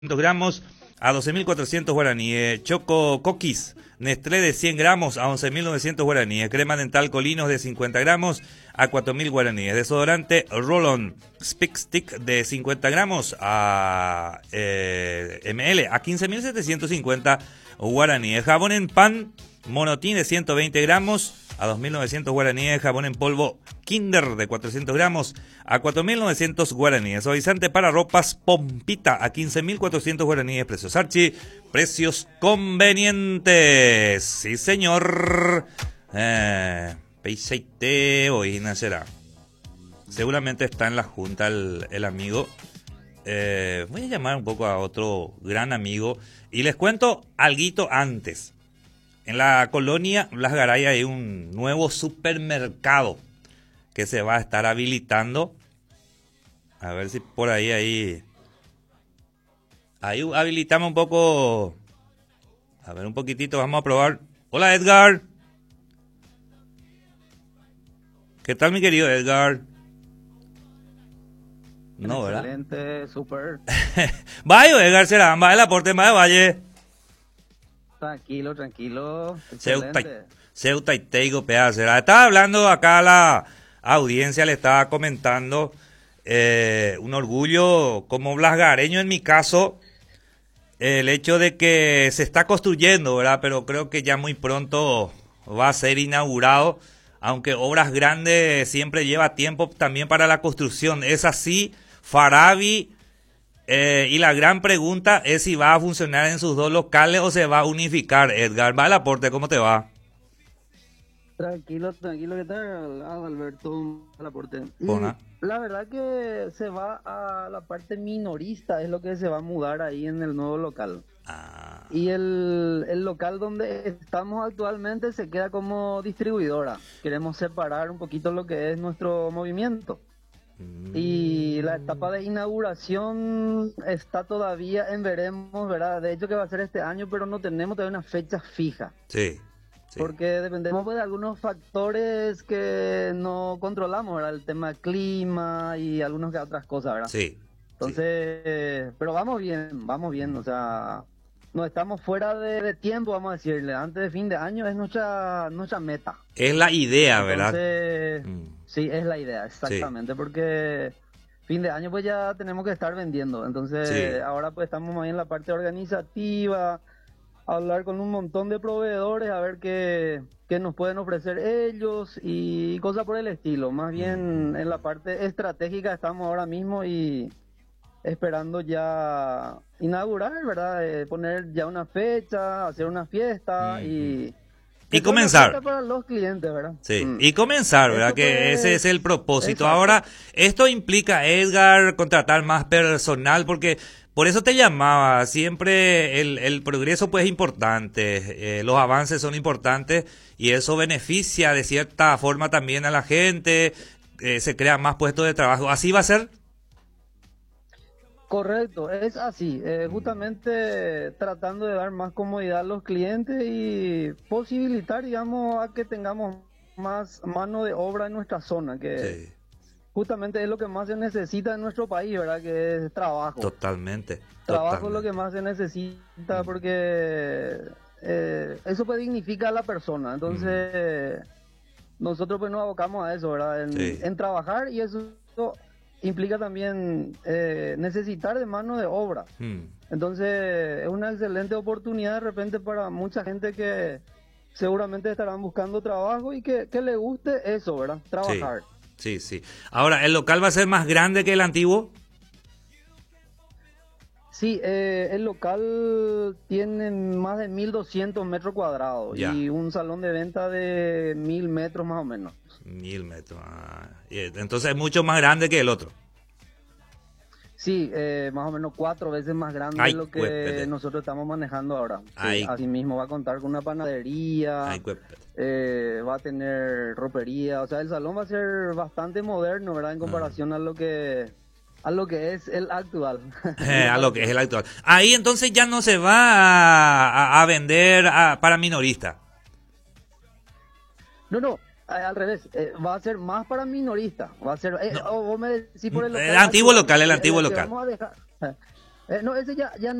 gramos a 12.400 guaraníes, Choco Coquis Nestlé de 100 gramos a 11.900 guaraníes, crema dental Colinos de 50 gramos a 4.000 guaraníes, desodorante Roll-On Spick Stick de 50 gramos a ml a 15.750 guaraníes, jabón en pan Monotín de 120 gramos a 2.900 guaraníes, jabón en polvo Kinder de 400 gramos a 4.900 guaraníes, suavizante para ropas Pompita a 15.400 guaraníes, precios Archi, precios convenientes. Sí, señor. Peiseite hoy nacerá. Seguramente está en la junta el amigo. Voy a llamar un poco a otro gran amigo y les cuento alguito antes. En la colonia Las Garay hay un nuevo supermercado que se va a estar habilitando. A ver si por ahí habilitamos un poco. A ver, un poquitito, vamos a probar. Hola, Edgar. ¿Qué tal, mi querido Edgar? No, ¿verdad? Excelente, súper. Vaya, Edgar, será. Va el aporte más de Valle. Tranquilo, excelente. Ceuta y Teigo, pedazo. Estaba hablando acá a la audiencia, le estaba comentando un orgullo como blasgareño en mi caso, el hecho de que se está construyendo, ¿verdad? Pero creo que ya muy pronto va a ser inaugurado, aunque obras grandes siempre lleva tiempo también para la construcción. Es así, Farabi. Y la gran pregunta es si va a funcionar en sus dos locales o se va a unificar. Edgar, va al aporte, ¿cómo te va? Tranquilo, ¿qué tal, Alberto? Al aporte. Bona. La verdad que se va a la parte minorista, es lo que se va a mudar ahí en el nuevo local. Y el local donde estamos actualmente se queda como distribuidora. Queremos separar un poquito lo que es nuestro movimiento. Y la etapa de inauguración está todavía en veremos, ¿verdad? De hecho que va a ser este año, pero no tenemos todavía una fecha fija. Sí. Porque dependemos de algunos factores que no controlamos, ¿verdad? El tema clima y algunas otras cosas, ¿verdad? Sí. Entonces, pero vamos bien, o sea, no estamos fuera de tiempo, vamos a decirle. Antes de fin de año es nuestra meta. Es la idea, ¿verdad? Sí, es la idea, exactamente, porque fin de año pues ya tenemos que estar vendiendo, entonces ahora pues estamos más bien en la parte organizativa, hablar con un montón de proveedores, a ver qué nos pueden ofrecer ellos y cosas por el estilo. Más bien en la parte estratégica estamos ahora mismo y esperando ya inaugurar, ¿verdad? Poner ya una fecha, hacer una fiesta y comenzar para los clientes, ¿verdad? Sí, y comenzar, ¿verdad? Que ese es el propósito. Exacto. Ahora, esto implica, Edgar, contratar más personal, porque por eso te llamaba. Siempre el progreso pues es importante, los avances son importantes y eso beneficia de cierta forma también a la gente, se crean más puestos de trabajo. ¿Así va a ser? Correcto, es así, justamente tratando de dar más comodidad a los clientes y posibilitar, digamos, a que tengamos más mano de obra en nuestra zona, que justamente es lo que más se necesita en nuestro país, ¿verdad? Que es trabajo. Totalmente. Trabajo es lo que más se necesita porque eso pues dignifica a la persona, entonces nosotros pues nos abocamos a eso, ¿verdad? En trabajar, y eso implica también necesitar de mano de obra. Entonces es una excelente oportunidad de repente para mucha gente que seguramente estarán buscando trabajo y que le guste eso, ¿verdad? Trabajar. Sí. Ahora, ¿el local va a ser más grande que el antiguo? Sí, el local tiene más de 1.200 metros cuadrados y un salón de venta de 1.000 metros más o menos. 1.000 metros. Entonces es mucho más grande que el otro. Sí, más o menos 4 veces más grande de lo que nosotros estamos manejando ahora. Sí, asimismo va a contar con una panadería, va a tener ropería, o sea, el salón va a ser bastante moderno, ¿verdad? En comparación a lo que es el actual. A lo que es el actual. Ahí entonces ya no se va a vender para minorista. No, al revés, va a ser más para minoristas. Va a ser, o vos me decís por el local. El antiguo local. Vamos a dejar, No, ese ya